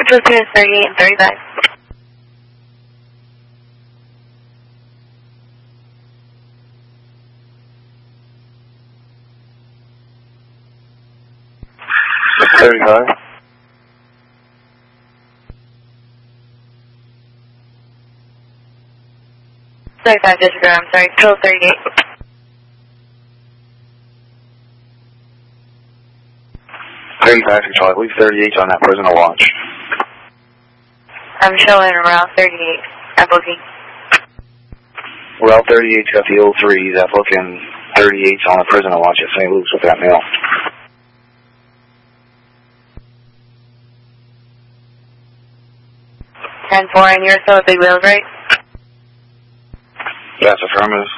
Central 2 is 38 and 35. $35. 35 disregard, I'm sorry, Control 38. Control, I believe 38's on that prisoner watch. I'm showing around 38 at booking. Well, 38's got the 03, that booking 38's on the prisoner watch at St. Luke's with that mail. Ten 4, and you're still at Big Wheels, right? That's affirmative.